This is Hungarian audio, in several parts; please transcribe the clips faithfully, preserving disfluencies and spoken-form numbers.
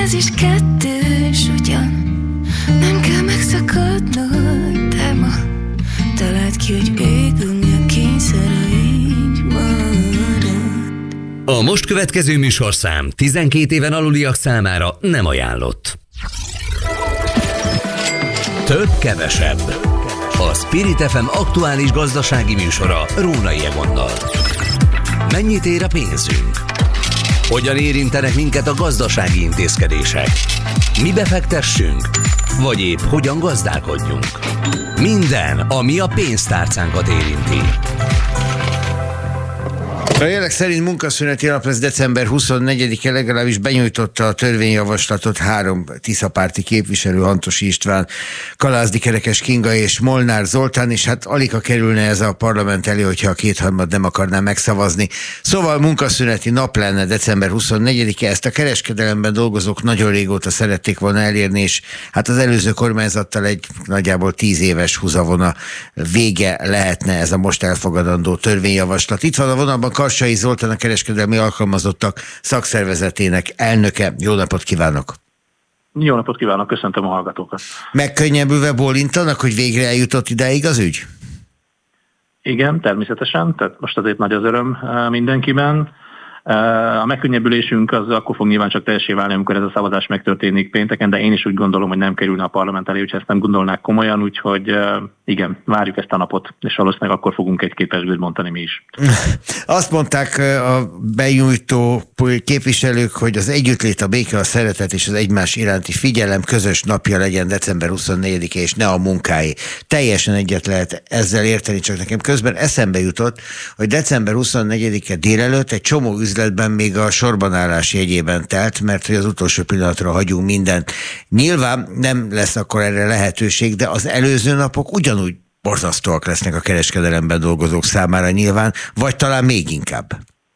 ez is kettős ugyan. Nem kell megszakadnod, de ma találd ki, hogy végül mi a kényszer, ha így marad. A most következő műsorszám tizenkét éven aluliak számára nem ajánlott. Több kevesebb. A Spirit ef em aktuális gazdasági műsora Rónai Egonnal. Mennyit ér a pénzünk? Hogyan érintenek minket a gazdasági intézkedések? Mi befektessünk? Vagy épp hogyan gazdálkodjunk? Minden, ami a pénztárcánkat érinti. A jelek szerint munkaszüneti nap lesz december huszonnegyedike, legalábbis benyújtotta a törvényjavaslatot három tiszapárti képviselő, Antosi István, Kalázdi Kerekes Kinga és Molnár Zoltán, és hát alig kerülne ez a parlament elé, hogyha a kétharmad nem akarná megszavazni. Szóval munkaszüneti nap lenne december huszonnegyedike, ezt a kereskedelemben dolgozók nagyon régóta szerették volna elérni, és hát az előző kormányzattal egy nagyjából tíz éves húzavona vége lehetne ez a most elfogadandó törvényjavaslat. Itt van a vonalban Karsai Zoltán, a kereskedelmi alkalmazottak szakszervezetének elnöke. Jó napot kívánok! Jó napot kívánok, köszöntöm a hallgatókat! Megkönnyebbülve bólintanak, hogy végre eljutott idáig az ügy? Igen, természetesen, tehát most azért nagy az öröm mindenkiben. A megkönnyebbülésünk az akkor fog nyilván csak teljessé válni, amikor ez a szavazás megtörténik pénteken, de én is úgy gondolom, hogy nem kerülne a parlament elé, úgyhogy ezt nem gondolnák komolyan, úgyhogy igen, várjuk ezt a napot, és valószínűleg akkor fogunk egy-két pesgőt mondani mi is. Azt mondták a benyújtó képviselők, hogy az együttlét, a béke, a szeretet és az egymás iránti figyelem közös napja legyen december huszonnegyedike, és ne a munkáé. Teljesen egyet lehet ezzel érteni, csak nekem közben eszembe jutott, hogy december huszonnegyedike délelőtt egy csomó üzletben még a sorbanállás jegyében telt, mert hogy az utolsó pillanatra hagyunk mindent. Nyilván nem lesz akkor erre lehetőség, de az előző napok ugyanúgy borzasztóak lesznek a kereskedelemben dolgozók számára nyilván, vagy talán még inkább.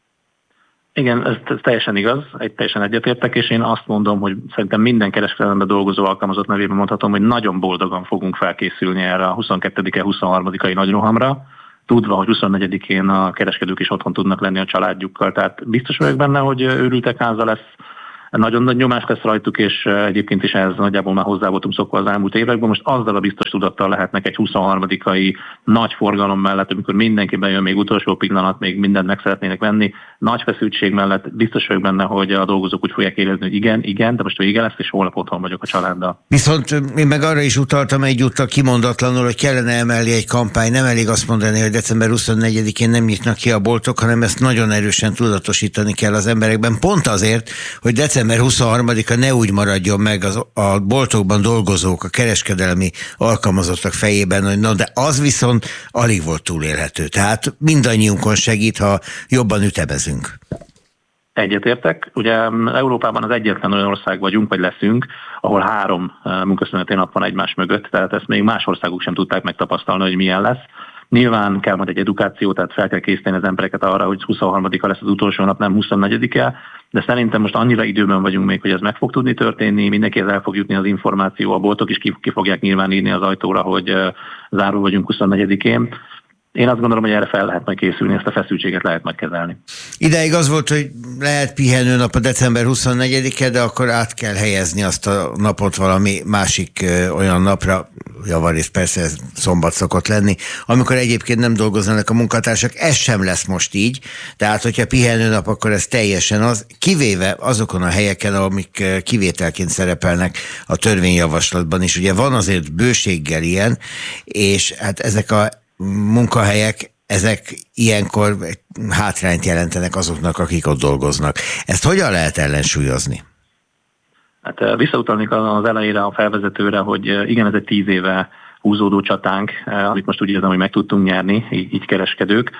Igen, ez, ez teljesen igaz, egy teljesen egyetértek, és én azt mondom, hogy szerintem minden kereskedelemben dolgozó alkalmazott nevében mondhatom, hogy nagyon boldogan fogunk felkészülni erre a huszonkettedike huszonharmadikai nagy rohamra, tudva, hogy huszonnegyedikén a kereskedők is otthon tudnak lenni a családjukkal. Tehát biztos vagyok benne, hogy őrültek háza lesz, nagyon nagy nyomás lesz rajtuk, és egyébként is ez nagyjából már hozzá voltunk szokva az elmúlt években. Most azzal a biztos tudattal lehetnek egy huszonharmadikai nagy forgalom mellett, amikor mindenki bejön, még utolsó pillanat, még mindent meg szeretnének venni, nagy feszültség mellett biztos vagyok benne, hogy a dolgozók úgy fogják érezni, hogy igen, igen, de most vége lesz, és holnap otthon vagyok a családdal. Viszont én meg arra is utaltam egyúttal kimondatlanul, hogy kellene emelni egy kampány, nem elég azt mondani, hogy december huszonnegyedikén nem nyitnak ki a boltok, hanem ezt nagyon erősen tudatosítani kell az emberekben, pont azért, hogy december huszonharmadika ne úgy maradjon meg az, a boltokban dolgozók, a kereskedelmi alkalmazottak fejében, hogy na, de az viszont alig volt túlélhető. Tehát mindannyiunkon segít, ha jobban ütemezünk. Egyetértek. Ugye Európában az egyetlen olyan ország vagyunk, vagy leszünk, ahol három munkaszüneti nap van egymás mögött, tehát ezt még más országok sem tudták megtapasztalni, hogy milyen lesz. Nyilván kell majd egy edukáció, tehát fel kell készíteni az embereket arra, hogy huszonharmadika lesz az utolsó nap, nem huszonnegyedike, de szerintem most annyira időben vagyunk még, hogy ez meg fog tudni történni, mindenkihez el fog jutni az információ, a boltok is ki, ki fogják nyilván írni az ajtóra, hogy zárul vagyunk huszonnegyedikén. Én azt gondolom, hogy erre fel lehet majd készülni, ezt a feszültséget lehet majd kezelni. Ideig az volt, hogy lehet pihenőnap a december huszonnegyedike, de akkor át kell helyezni azt a napot valami másik ö, olyan napra, javarészt persze ez szombat szokott lenni, amikor egyébként nem dolgoznak a munkatársak. Ez sem lesz most így, tehát hogyha pihenőnap, akkor ez teljesen az, kivéve azokon a helyeken, amik kivételként szerepelnek a törvényjavaslatban is. Ugye van azért bőséggel ilyen, és hát ezek a munkahelyek, ezek ilyenkor hátrányt jelentenek azoknak, akik ott dolgoznak. Ezt hogyan lehet ellensúlyozni? Hát visszautalnék az elejére, a felvezetőre, hogy igen, ez egy tíz éve húzódó csatánk, amit most úgy érzem, hogy meg tudtunk nyerni, így, így kereskedők.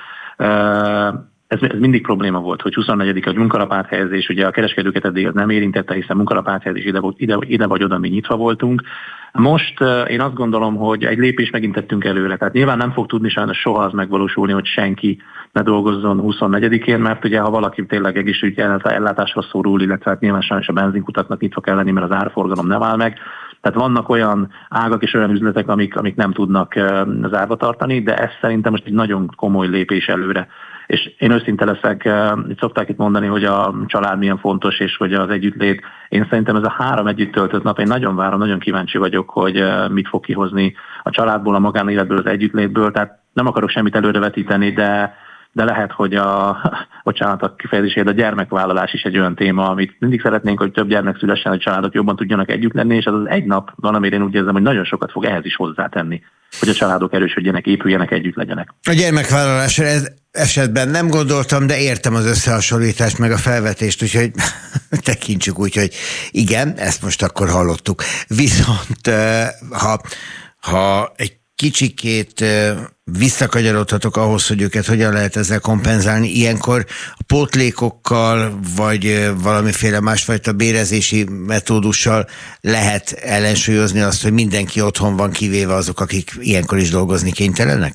Ez, ez mindig probléma volt, hogy huszonnegyedik a munkalapáthelyezés, ugye a kereskedőket eddig nem érintette, hiszen munkalapáthelyezés ide, ide, ide vagy oda mi nyitva voltunk. Most én azt gondolom, hogy egy lépés megint tettünk előre. Tehát nyilván nem fog tudni sajnos soha az megvalósulni, hogy senki ne dolgozzon huszonnegyedikén, mert ugye ha valaki tényleg egészségügyi ellátásra szorul, illetve hát nyilván sajnos a benzinkutaknak nyitva kell lenni, mert az árforgalom nem áll meg. Tehát vannak olyan ágak és olyan üzletek, amik, amik nem tudnak zárva tartani, de ez szerintem most egy nagyon komoly lépés előre. És én őszinte leszek, szokták itt mondani, hogy a család milyen fontos, és hogy az együttlét. Én szerintem ez a három együtt töltött nap, én nagyon várom, nagyon kíváncsi vagyok, hogy mit fog kihozni a családból, a magánéletből, az együttlétből. Tehát nem akarok semmit előrevetíteni, de de lehet, hogy a, bocsánat a kifejezésért, a gyermekvállalás is egy olyan téma, amit mindig szeretnénk, hogy több gyermek szülessen, hogy családok jobban tudjanak együtt lenni, és az az egy nap, valamire én úgy érzem, hogy nagyon sokat fog ehhez is hozzátenni, hogy a családok erősödjenek, épüljenek, együtt legyenek. A gyermekvállalásra ez esetben nem gondoltam, de értem az összehasonlítást, meg a felvetést, úgyhogy tekintsük úgy, hogy igen, ezt most akkor hallottuk. Viszont ha, ha egy kicsikét visszakanyarodhatok ahhoz, hogy őket hogyan lehet ezzel kompenzálni. Ilyenkor a pótlékokkal, vagy valamiféle másfajta bérezési metódussal lehet ellensúlyozni azt, hogy mindenki otthon van, kivéve azok, akik ilyenkor is dolgozni kénytelenek?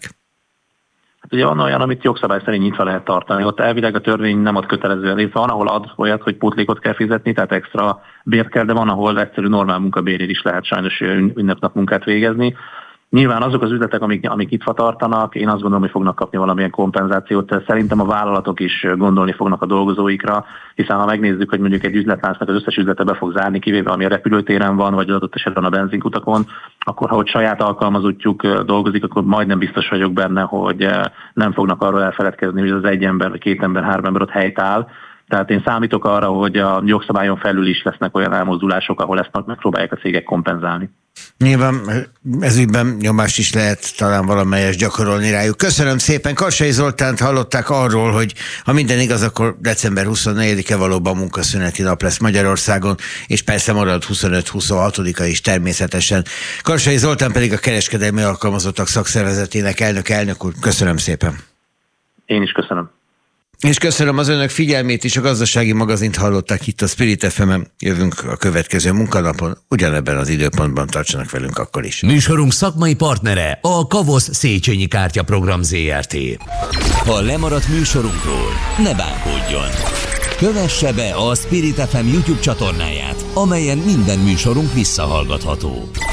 Hát ugye van olyan, amit jogszabály szerint nyitva lehet tartani. Ott elvileg a törvény nem ad kötelezően részt. Van, ahol ad olyat, hogy pótlékot kell fizetni, tehát extra bért kell, de van, ahol egyszerű normál munkabérért is lehet sajnos ünnepnap munkát végezni. Nyilván azok az üzletek, amik, amik nyitva tartanak, én azt gondolom, hogy fognak kapni valamilyen kompenzációt. Szerintem a vállalatok is gondolni fognak a dolgozóikra, hiszen ha megnézzük, hogy mondjuk egy üzletláncnak az összes üzlete be fog zárni, kivéve ami a repülőtéren van, vagy adott esetben a benzinkutakon, akkor ha ott saját alkalmazottjuk dolgozik, akkor majdnem biztos vagyok benne, hogy nem fognak arról elfeledkezni, hogy az egy ember, vagy két ember, három ember ott helyt áll. Tehát én számítok arra, hogy a jogszabályon felül is lesznek olyan elmozdulások, ahol ezt megpróbálják a cégek kompenzálni. Nyilván ezügyben nyomást is lehet talán valamelyest gyakorolni rájuk. Köszönöm szépen. Karsai Zoltánt hallották arról, hogy ha minden igaz, akkor december huszonnegyedike valóban munkaszüneti nap lesz Magyarországon, és persze marad huszonöt-huszonhatodika is természetesen. Karsai Zoltán pedig a Kereskedelmi Alkalmazottak Szakszervezetének elnök elnök úr. Köszönöm szépen. Én is köszönöm. És köszönöm az önök figyelmét is, a Gazdasági Magazint hallották itt a Spirit ef em-en. Jövünk a következő munkanapon, ugyanebben az időpontban, tartsanak velünk akkor is. Műsorunk szakmai partnere a Kavosz Széchenyi Kártyaprogram zé er té. Ha lemaradt műsorunkról, ne bánkódjon! Kövesse be a Spirit ef em YouTube csatornáját, amelyen minden műsorunk visszahallgatható.